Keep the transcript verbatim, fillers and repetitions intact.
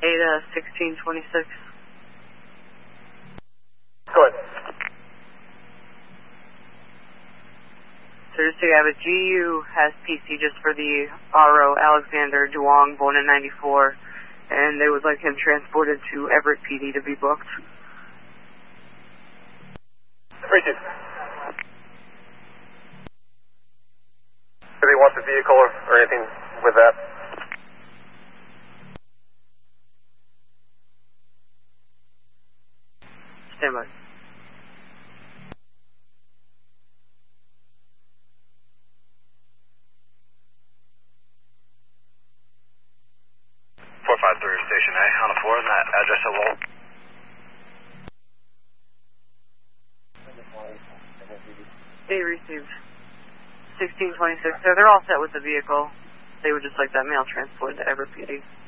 Ada sixteen twenty-six. Go ahead. So just so you have it, G U has P C just for the R O, Alexander Duong, born in ninety-four, and they would like him transported to Everett P D to be booked. three two. Do they want the vehicle or, or anything with that? Stand by. four five three, Station A, on the floor, and that address at Lowell. They received sixteen twenty-six. So they're all set with the vehicle. They would just like that mail transported to Everett P D.